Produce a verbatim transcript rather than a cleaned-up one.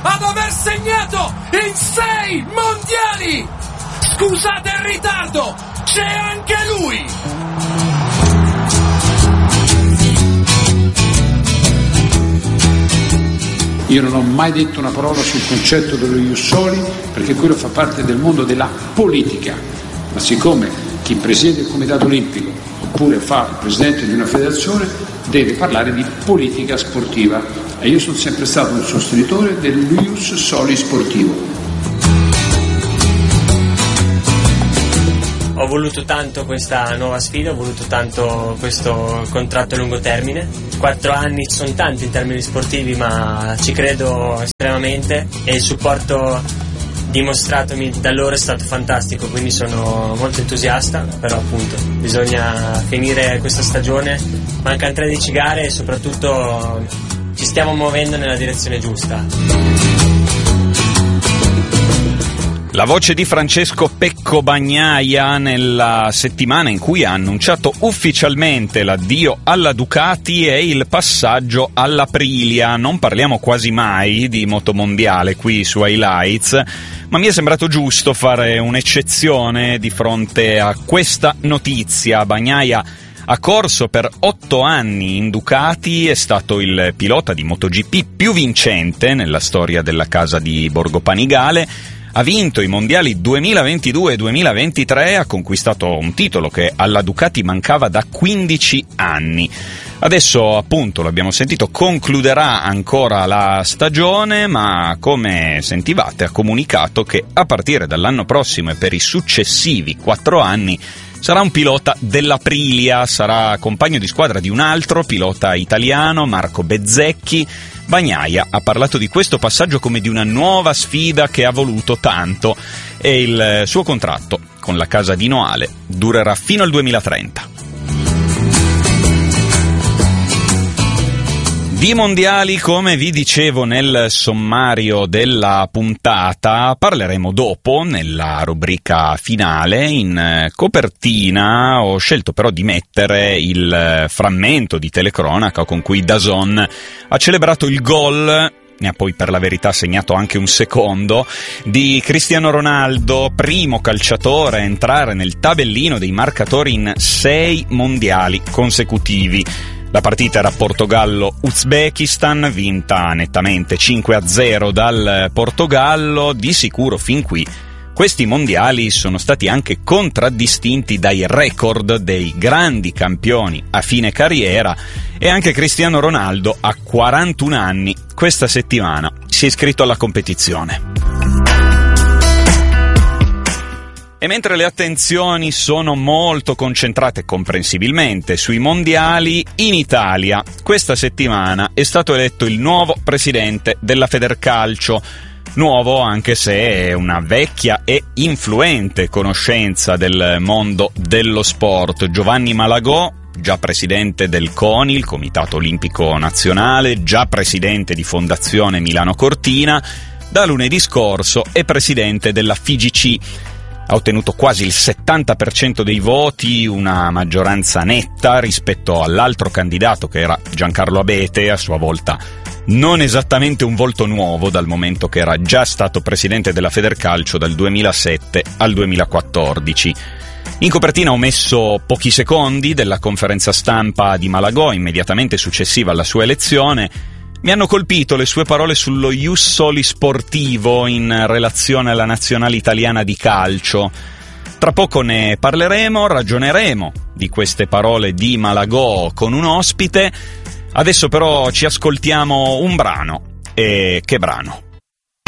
ad aver segnato in sei mondiali. Scusate il ritardo, c'è anche lui. Io non ho mai detto una parola sul concetto dello ius soli, perché quello fa parte del mondo della politica, ma siccome chi presiede il Comitato Olimpico oppure fa il presidente di una federazione deve parlare di politica sportiva, e io sono sempre stato un sostenitore dell'ius soli sportivo. Ho voluto tanto questa nuova sfida, ho voluto tanto questo contratto a lungo termine. Quattro anni sono tanti in termini sportivi, ma ci credo estremamente e il supporto dimostratomi da loro è stato fantastico, quindi sono molto entusiasta, però appunto bisogna finire questa stagione, mancano tredici gare e soprattutto ci stiamo muovendo nella direzione giusta. La voce di Francesco Pecco Bagnaia nella settimana in cui ha annunciato ufficialmente l'addio alla Ducati e il passaggio all'Aprilia. Non parliamo quasi mai di motomondiale qui su Highlights, ma mi è sembrato giusto fare un'eccezione di fronte a questa notizia. Bagnaia ha corso per otto anni in Ducati, è stato il pilota di MotoGP più vincente nella storia della casa di Borgo Panigale. Ha vinto i mondiali duemilaventidue e duemilaventitré, ha conquistato un titolo che alla Ducati mancava da quindici anni. Adesso, appunto, l'abbiamo sentito, concluderà ancora la stagione, ma come sentivate ha comunicato che a partire dall'anno prossimo e per i successivi quattro anni sarà un pilota dell'Aprilia, sarà compagno di squadra di un altro pilota italiano, Marco Bezzecchi. Bagnaia ha parlato di questo passaggio come di una nuova sfida che ha voluto tanto e il suo contratto con la casa di Noale durerà fino al duemilatrenta. Di mondiali, come vi dicevo nel sommario della puntata, parleremo dopo nella rubrica finale. In copertina ho scelto però di mettere il frammento di telecronaca con cui D A Z N ha celebrato il gol, ne ha poi per la verità segnato anche un secondo, di Cristiano Ronaldo, primo calciatore a entrare nel tabellino dei marcatori in sei mondiali consecutivi. La partita era Portogallo-Uzbekistan, vinta nettamente cinque a zero dal Portogallo. Di sicuro fin qui questi mondiali sono stati anche contraddistinti dai record dei grandi campioni a fine carriera, e anche Cristiano Ronaldo a quarantuno anni questa settimana si è iscritto alla competizione. E mentre le attenzioni sono molto concentrate comprensibilmente sui mondiali, in Italia questa settimana è stato eletto il nuovo presidente della Federcalcio. Nuovo anche se è una vecchia e influente conoscenza del mondo dello sport. Giovanni Malagò, già presidente del CONI, il Comitato Olimpico Nazionale, già presidente di Fondazione Milano Cortina, da lunedì scorso è presidente della F I G C. Ha ottenuto quasi il settanta per cento dei voti, una maggioranza netta rispetto all'altro candidato che era Giancarlo Abete, a sua volta non esattamente un volto nuovo dal momento che era già stato presidente della Federcalcio dal duemilasette al duemilaquattordici. In copertina ho messo pochi secondi della conferenza stampa di Malagò immediatamente successiva alla sua elezione. Mi hanno colpito le sue parole sullo ius soli sportivo in relazione alla nazionale italiana di calcio. Tra poco ne parleremo, ragioneremo di queste parole di Malagò con un ospite. Adesso però ci ascoltiamo un brano. E che brano?